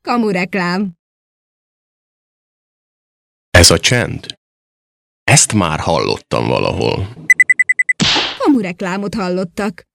Kamureklám. Ez a csend? Ezt már hallottam valahol. Kamureklámot hallottak.